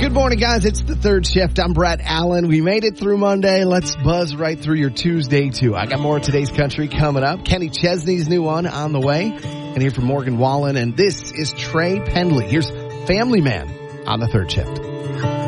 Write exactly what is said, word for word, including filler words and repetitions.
Good morning, guys. It's the third shift. I'm Brett Allen. We made it through Monday. Let's buzz right through your Tuesday, too. I got more of today's country coming up. Kenny Chesney's new one on the way. And here from Morgan Wallen. And this is Trey Pendley. Here's Family Man on the third shift.